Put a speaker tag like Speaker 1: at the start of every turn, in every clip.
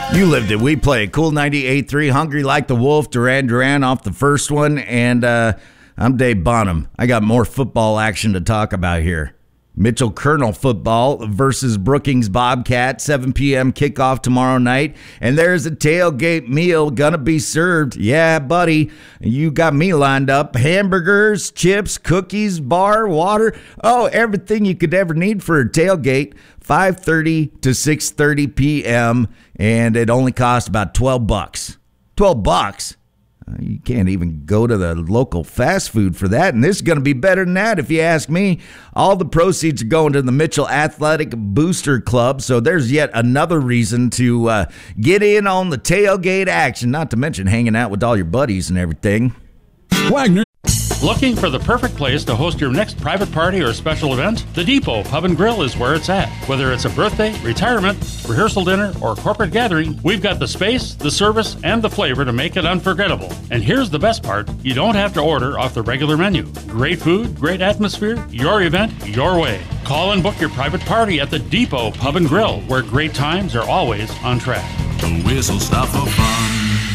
Speaker 1: You lived it. We played Cool 98.3, Hungry Like the Wolf, Duran Duran off the first one. And I'm Dave Bonham. I got more football action to talk about here. Mitchell Colonel football versus Brookings Bobcat, 7 p.m. kickoff tomorrow night. And there's a tailgate meal gonna be served. Yeah, buddy, you got me lined up. Hamburgers, chips, cookies, bar, water. Oh, everything you could ever need for a tailgate. 5:30 to 6:30 p.m. And it only costs about $12. $12? You can't even go to the local fast food for that, and this is going to be better than that if you ask me. All the proceeds are going to the Mitchell Athletic Booster Club, so there's yet another reason to get in on the tailgate action, not to mention hanging out with all your buddies and everything.
Speaker 2: Wagner.
Speaker 3: Looking for the perfect place to host your next private party or special event? The Depot Pub and Grill is where it's at. Whether it's a birthday, retirement, rehearsal dinner, or corporate gathering, we've got the space, the service, and the flavor to make it unforgettable. And here's the best part, you don't have to order off the regular menu. Great food, great atmosphere, your event, your way. Call and book your private party at the Depot Pub and Grill, where great times are always on track.
Speaker 4: The whistle stop for fun.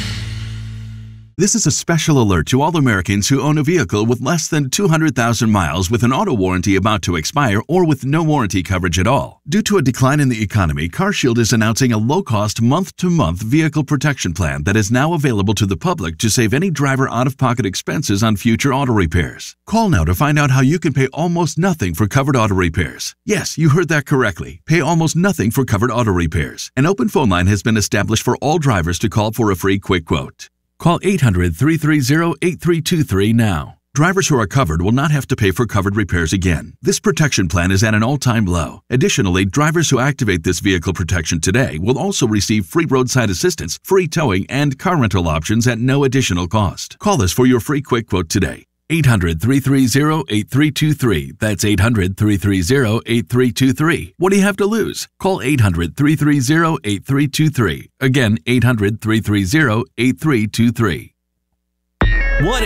Speaker 5: This is a special alert to all Americans who own a vehicle with less than 200,000 miles with an auto warranty about to expire or with no warranty coverage at all. Due to a decline in the economy, CarShield is announcing a low-cost month-to-month vehicle protection plan that is now available to the public to save any driver out-of-pocket expenses on future auto repairs. Call now to find out how you can pay almost nothing for covered auto repairs. Yes, you heard that correctly. Pay almost nothing for covered auto repairs. An open phone line has been established for all drivers to call for a free quick quote. Call 800-330-8323 now. Drivers who are covered will not have to pay for covered repairs again. This protection plan is at an all-time low. Additionally, drivers who activate this vehicle protection today will also receive free roadside assistance, free towing, and car rental options at no additional cost. Call us for your free quick quote today. 800-330-8323. That's 800-330-8323. What do you have to lose? Call 800-330-8323. Again, 800-330-8323.
Speaker 6: What